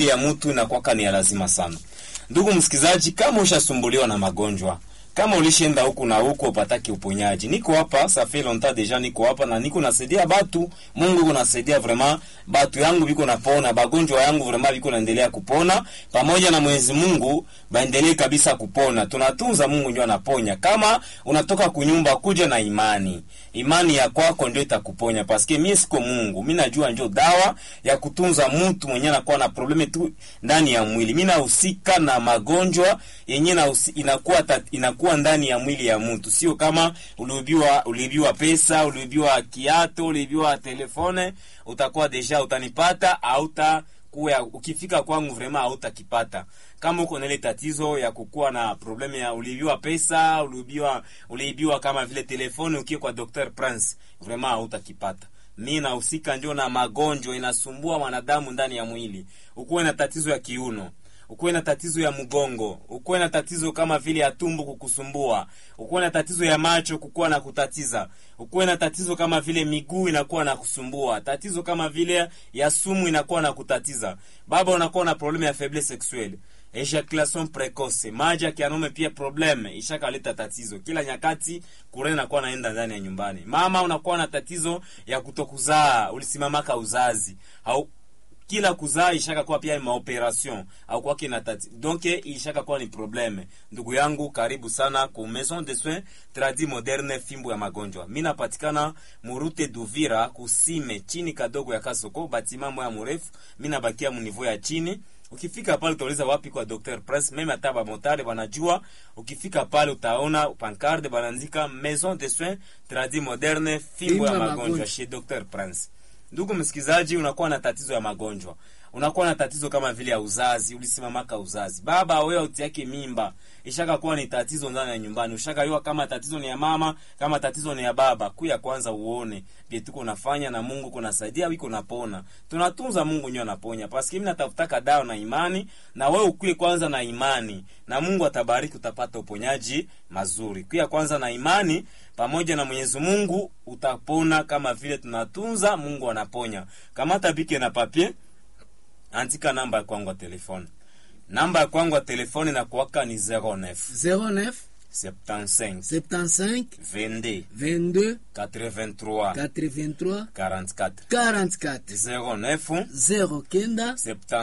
mwili ya mtu inakuwa ni ya lazima sana. Ndugu msikizaji, kama ushasumbuliwa na magonjwa, kama ulishaenda huku na huko upataki uponyaji, niko hapa, ça fait longtemps déjà niko hapa na niko nasaidia batu. Mungu yuko nasaidia vraiment batu yangu biko napona, bagonjwa yangu vraiment biko naendelea kupona, pamoja na Mwenyezi Mungu baendelee kabisa kupona. Tunatunza Mungu ndio anaponya. Kama unatoka kunyumba kuja na imani ya kwako ndio itakuponya, paske mimi siko Mungu. Mimi najua ndio dawa ya kutunza mtu mwenye anakuwa na probleme tu ndani ya mwili. Mimi nahusika na magonjwa yenyewe inakuwa ndani ya mwili ya mtu. Sio kama ulibiwa pesa, ulibiwa kiato, ulibiwa telefone, utakuwa deja utanipata au ukifika kwangu vraiment hautakipata. Kama uko na ile tatizo ya kukua na probleme ya ulibiwa pesa, ulibiwa kama vile telefone, ukiwa kwa Dr. Prince vraiment hautakipata. Mimi nahusika ndio na magonjwa inasumbua wanadamu ndani ya mwili. Uko na tatizo ya kiuno, uko na tatizo ya mgongo, uko na tatizo kama vile ya tumbo kukusumbua, uko na tatizo ya macho kukua na kutatiza, uko na tatizo kama vile miguu inakuwa na kusumbua, tatizo kama vile ya sumu inakuwa na kutatiza. Baba unakuwa na probleme ya faiblesse sexuelle, ejaculation precoce, maji kianome pia probleme ishakaleta tatizo. Kila nyakati kurena inakuwa naenda ndani ya nyumbani. Mama unakuwa na tatizo ya kutokuzaa, ulisimamaka uzazi au kila kuzaa ishaka kwa pia maoperation au kwa kina tati. Donc ishaka kwa ni probleme. Ndugu yangu, karibu sana ku Maison de Soins Tradi Moderne Fimbo ya Magonjwa. Mimi napatikana Murute Duvira kusime chini kadogo ya Kasoko, batima moya mrefu. Mimi nabakia mu niveau ya chini. Ukifika pale utauliza wapi kwa Dr. Prince, meme ataba motare wanajua. Ukifika pale utaona pancarte banaandika Maison de Soins Tradi Moderne Fimbo ya Magonjwa chez Dr. Prince. Ndugu msikizaji, unakuwa na tatizo ya magonjwa, unakuwa na tatizo kama vile ya uzazi, ulisimamaka uzazi, baba wewe utiake mimba, ishaka kuwa ni tatizo ndani ya nyumbani, ushaka yua kama tatizo ni ya mama, kama tatizo ni ya baba, kuya kwanza uone vitu kunafanya na Mungu kunasaidia, wiko napona. Tunatunza Mungu nyo anaponya, paski mimi natafutaka dawa na imani, na wewe ukuye kwanza na imani na Mungu atabariki, utapata uponyaji mazuri. Kuya kwanza na imani pamoja na Mwenyezi Mungu utapona, kama vile tunatunza Mungu anaponya. Kamata bike na papier, andika namba ya kwangu ya telefone. Namba ya kwangu ya telefone na kuwaka ni 09 75 22 83 44 09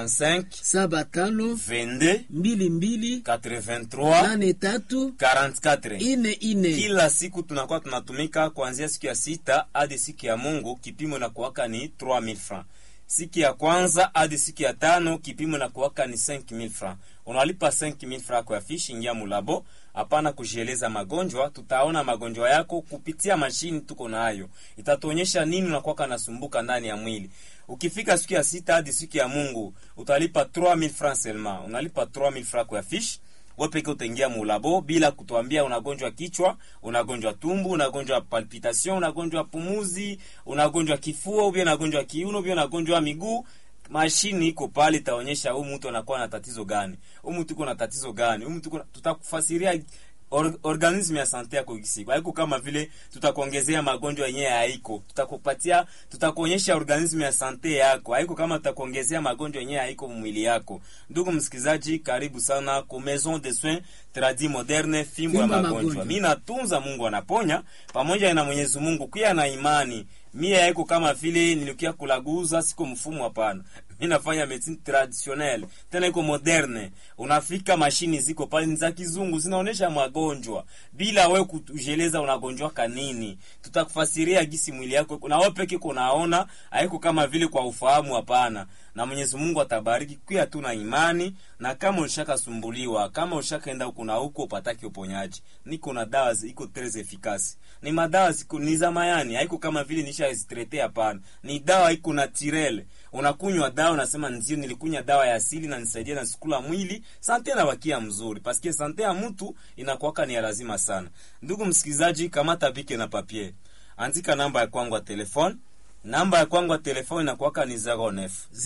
75 22 83 44. Kila siku tunakuwa tunatumika kuanzia siku ya 6 hadi siku ya Mungu, kipimo na kuwaka ni 3000 francs. Siku ya kwanza hadi siku ya 5 kipimo na kuwaka ni 5000 francs. Unalipa 5000 francs kwa fishi, ingia mulabo. Hapana kujieleza magonjwa, tutaona magonjwa yako kupitia mashini tuko nayo. Itatuonyesha nini unakuwa nasumbuka ndani ya mwili. Ukifika siku ya 6 hadi siku ya Mungu, utalipa 3000 francs seulement. Unalipa 3000 francs kwa fishi. Wewe peke utaingia mulabo bila kutuambia unagonjwa kichwa, unagonjwa tumbo, unagonjwa palpitation, unagonjwa pumuzi, unagonjwa kifua, unagonjwa kiuno, unagonjwa miguu. Mashini iko pale itaonyesha huyu mtu anakuwa na tatizo gani. Huyu mtu uko na tatizo gani? Huyu mtu tutakufasiria organisme ya sante yako kisiku. Haiko kama vile tutakuongezea magonjwa yenyewe haiko. Tutakuonyesha organisme ya sante yako. Haiko kama tutakuongezea magonjwa yenyewe haiko mwili yako. Ndugu msikizaji, karibu sana ku Maison de Soins Tradi Moderne Fimbo ya Magonjwa. Mimi natunza Mungu anaponya, pamoja na Mwenyezi Mungu kuya na imani. Mimi haiko kama vile nilikia kulaguza, siko mfumo hapana. Mimi nafanya medicine traditionnelle, tena iko moderne. Unafika mashini ziko pale za kizungu zinaonesha magonjwa. Bila wewe kujeleza unagonjwa kanini. Tutakufasiria gisi mwili yako na wewe peke unaona, haiko kama vile kwa ufahamu hapana. Na Mwenyezi Mungu atabariki kuya tu na imani, na kama ulishaka sumbuliwa, kama ulishakaenda huko na huko upataki uponyaji. Niko na dawa ziko très efficace. Ni madawa ziko ni za mayani, haiko kama vile nishazitrete hapana. Ni dawa iko naturel. Unakunywa dawa unasema ndio nilikunywa dawa ya asili na nisaidia na sikula mwili, sante na bakia mzuri. Paske sante ya mtu inakuwaka ni ya lazima sana. Ndugu msikizaji, kamata bike na papier. Andika namba ya kwangu ya telefone. Namba ya kwangu ya telefone inakuwaka ni 09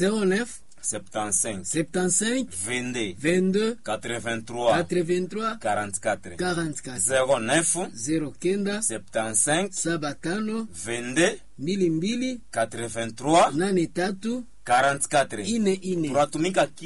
75 22 83 44 09 75 22 83 44. Tunatumika